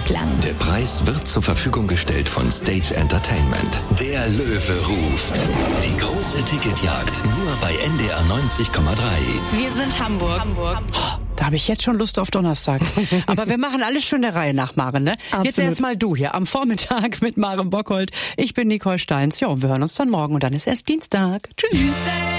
Tag lang. Der Preis wird zur Verfügung gestellt von Stage Entertainment. Der Löwe ruft. Die große Ticketjagd nur bei NDR 90,3. Wir sind Hamburg. Da habe ich jetzt schon Lust auf Donnerstag. Aber wir machen alles schön der Reihe nach, Maren, ne? Absolut. Jetzt erstmal du hier am Vormittag mit Maren Bockholt. Ich bin Nicole Steins. Ja, und wir hören uns dann morgen und dann ist erst Dienstag. Tschüss.